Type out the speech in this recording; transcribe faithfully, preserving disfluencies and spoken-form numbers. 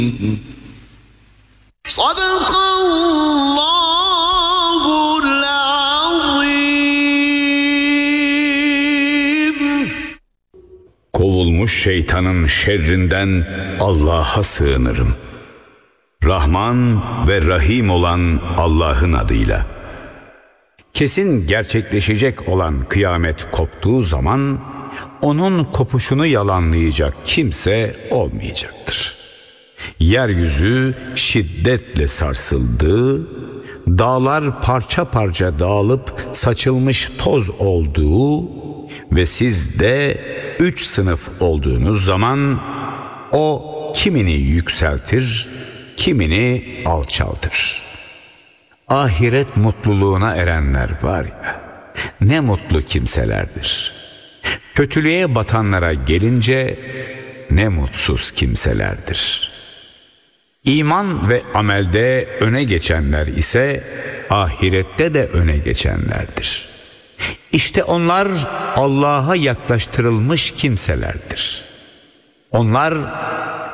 Sadakallahul azim. Kovulmuş şeytanın şerrinden Allah'a sığınırım. Rahman ve Rahim olan Allah'ın adıyla. Kesin gerçekleşecek olan kıyamet koptuğu zaman onun kopuşunu yalanlayacak kimse olmayacaktır. Yeryüzü şiddetle sarsıldı, dağlar parça parça dağılıp saçılmış toz olduğu ve siz de üç sınıf olduğunuz zaman o kimini yükseltir, kimini alçaltır. Ahiret mutluluğuna erenler var ya, ne mutlu kimselerdir. Kötülüğe batanlara gelince ne mutsuz kimselerdir. İman ve amelde öne geçenler ise ahirette de öne geçenlerdir. İşte onlar Allah'a yaklaştırılmış kimselerdir. Onlar